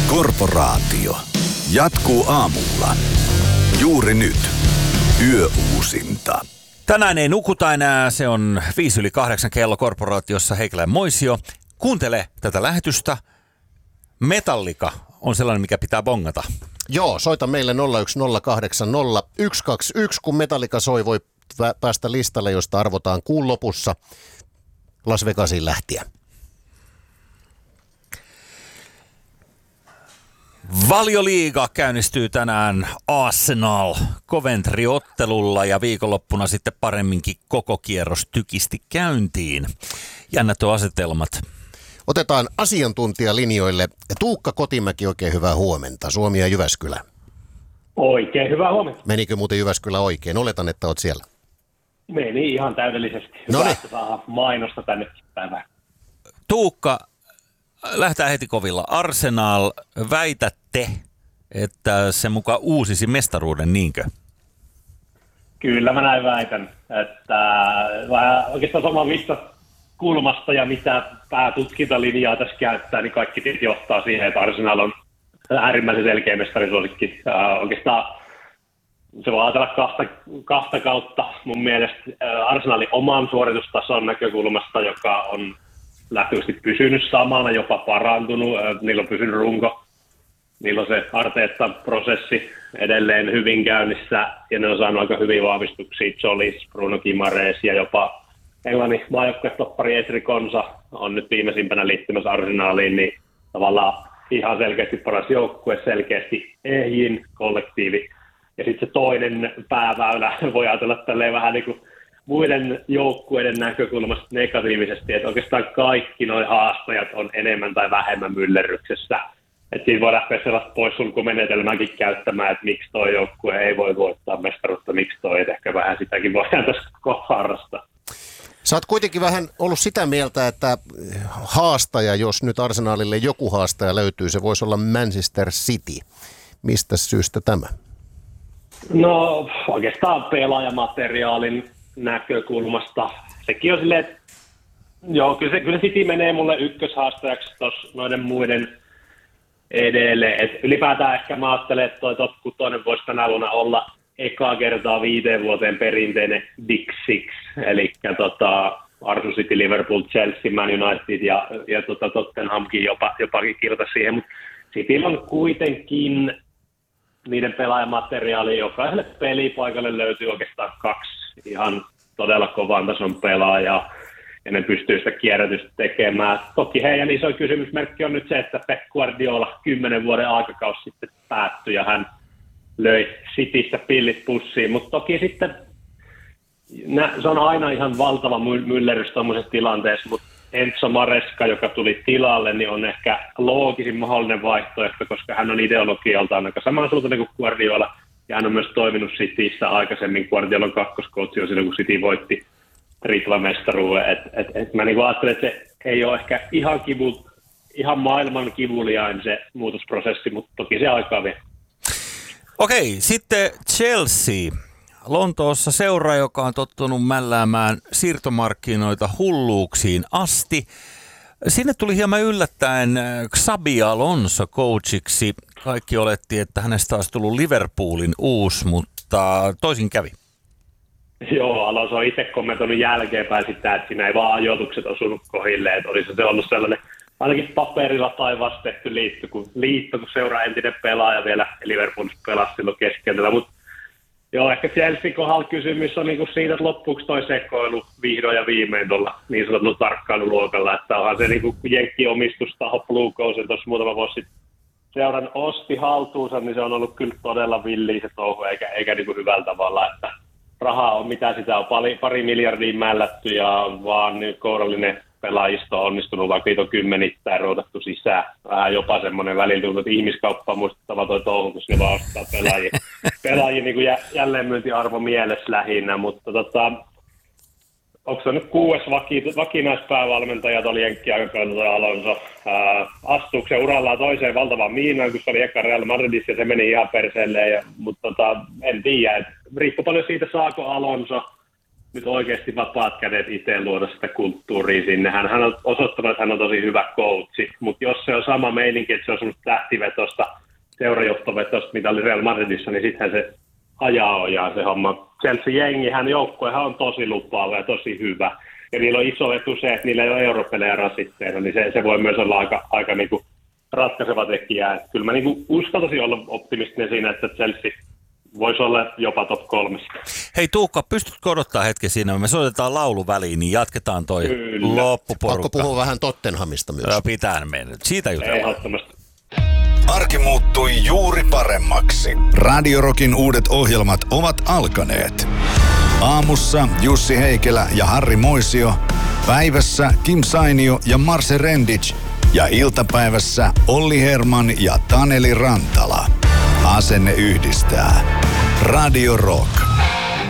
Korporaatio jatkuu aamulla. Juuri nyt. Yöuusinta. Tänään ei nukuta enää, se on 7:55 kello Korporaatiossa. Heikelä ja Moisio. Kuuntele tätä lähetystä. Metallica on sellainen, mikä pitää bongata. Joo, soita meille 01080 kun Metallica soi, voi päästä listalle, josta arvotaan kuun lopussa Las Vegasiin lähtiä. Valioliiga käynnistyy tänään Arsenal Coventry-ottelulla ja viikonloppuna sitten paremminkin koko kierros tykisti käyntiin. Jännät on asetelmat. Otetaan asiantuntijalinjoille. Tuukka Kotimäki, oikein hyvää huomenta. Suomi ja Jyväskylä. Oikein hyvää huomenta. Menikö muuten Jyväskylä oikein? Oletan, että olet siellä. Meni ihan täydellisesti. Hyvä, että saa mainosta tänne päivään. Tuukka, lähtää heti kovilla. Arsenal, väitätte, että se mukaan uusisi mestaruuden, niinkö? Kyllä mä näin väitän. Että vähän oikeastaan sama mistä kulmasta ja mitä päätutkintalinjaa tässä käyttää, niin kaikki johtaa siihen, että Arsenal on äärimmäisen selkeä mestarisuosikki. Oikeastaan se voi ajatella kahta kautta mun mielestä Arsenalin oman suoritustason näkökulmasta, joka on lähtöisesti pysynyt samana, jopa parantunut. Niillä on pysynyt runko. Niillä on se Arteetta-prosessi edelleen hyvin käynnissä ja ne on saanut aika hyviä vahvistuksia. Jolis, Bruno Guimaraes ja jopa Englannin maajoukkuetoppari Ezri Konsa on nyt viimeisimpänä liittymässä Arsenaliin, niin tavallaan ihan selkeästi paras joukkue, selkeästi ehjin kollektiivi. Ja sitten se toinen pääväylä voi ajatella tälleen vähän niin kuin muiden joukkueiden näkökulmasta negatiivisesti, että oikeastaan kaikki nuo haastajat on enemmän tai vähemmän myllerryksessä. Että siinä voi lähteä sellaista poissulkumenetelmääkin käyttämään, että miksi tuo joukkue ei voi voittaa mestaruutta, miksi tuo, että ehkä vähän sitäkin voidaan tässä harrastaa. Sä oot kuitenkin vähän ollut sitä mieltä, että haastaja, jos nyt Arsenalille joku haastaja löytyy, se voisi olla Manchester City. Mistä syystä tämä? No oikeastaan pelaajamateriaalin näkökulmasta. Sekin on silleen, että joo, kyllä City menee mulle ykköshaastajaksi tuossa noiden muiden edelle. Et ylipäätään ehkä mä ajattelen, että toi top 6 voisi tänä vuonna olla ekaa kertaa 5 vuoteen perinteinen Big Six. Eli Arsenal, City, Liverpool, Chelsea, Man United ja Tottenhamkin jopakin kirjoita siihen. Mutta Cityllä on kuitenkin niiden pelaajamateriaali, jokaiselle pelipaikalle löytyy oikeastaan 2 ihan todella kovan tason pelaajaa, ja ne pystyy sitä kierrätystä tekemään. Toki heidän iso kysymysmerkki on nyt se, että Pep Guardiola 10 vuoden aikakausi sitten päättyi, ja hän löi Citystä pillit pussiin, mutta toki sitten se on aina ihan valtava myllerys tuommoisessa tilanteessa, mutta Enzo Maresca, joka tuli tilalle, niin on ehkä loogisin mahdollinen vaihtoehto, koska hän on ideologialtaan aika samansuuntainen kuin Guardiola, ja hän on myös toiminut Cityssä aikaisemmin Guardiolan kakkoskoutsi silloin, kun City voitti triplamestaruuden. Mä niin ajattelen, että se ei ole ehkä ihan maailman kivuliain se muutosprosessi, mutta toki se aikaa vie. Okei, sitten Chelsea. Lontoossa seura, joka on tottunut mälläämään siirtomarkkinoita hulluuksiin asti. Sinne tuli hieman yllättäen Xabi Alonso coachiksi. Kaikki oletti, että hänestä olisi tullut Liverpoolin uusi, mutta toisin kävi. Joo, Alonso on itse kommentoinut jälkeenpäin sitä, että siinä ei vaan ajoitukset osunut kohilleen. Että olisi se ollut sellainen ainakin paperilla taivaassa tehty liitto, kun seuraa entinen pelaaja vielä Liverpoolissa pelasi silloin keskellä. Mutta joo, ehkä Chelsea kohdalla kysymys on niinku siitä, että loppuuko toi sekoilu vihdoin ja viimein tuolla niin sanotulla tarkkailuluokalla. Että onhan se niinku jenkkiomistustaho Blue Coasen tuossa muutama vuosi sitten seuran osti haltuunsa, niin se on ollut kyllä todella villiä se touhu, eikä niinku hyvällä tavalla. Että rahaa on mitä sitä on, pari miljardia mällätty ja vaan nyt kourallinen pelaajisto on onnistunut vaikka niitä on kymmenittäin ruutattu sisään. Vähän jopa semmoinen välillä tuntuu, että ihmiskauppa on muistuttava toi touhu, kun ne vaan ostaa pelaajia niin kuin jälleenmyyntiarvo mielessä lähinnä, mutta onko se nyt 6. vakinaispäävalmentaja tuolla jenkkiaikakaudella Alonso? Astuuko se urallaan toiseen valtavaan miinaan, kun se oli eka Real Madridissa ja se meni ihan perseelleen, mutta en tiedä. Riippuu paljon siitä, saako Alonso nyt oikeasti vapaat kädet itse luoda sitä kulttuuria sinne. Hän on osoittanut, että hän on tosi hyvä coachi, mutta jos se on sama meininki, että se on semmoista tähtivetosta, seurajohtovetosta, mitä oli Real Madridissa, niin sittenhän se ojaa se homma. Chelsea-jengi, joukkuehan on tosi lupaava ja tosi hyvä. Ja niillä on iso etu se, että niillä ei ole europelejä rasitteena, niin se voi myös olla aika niin kuin ratkaiseva tekijä. Että kyllä mä niin kuin uskaltaisin olla optimistinen siinä, että Chelsea voisi olla jopa top 3. Hei Tuukka, pystytkö odottaa hetken siinä? Me soitetaan laulu väliin, niin jatketaan toi loppuporukka. Pakko puhua vähän Tottenhamista myös. Pitää mennä. Siitä jutellaan. Ehdottomasti. Arki muuttui juuri paremmaksi. Radio Rockin uudet ohjelmat ovat alkaneet. Aamussa Jussi Heikelä ja Harri Moisio. Päivässä Kim Sainio ja Marse Rendic. Ja iltapäivässä Olli Herman ja Taneli Rantala. Asenne yhdistää. Radio Rock.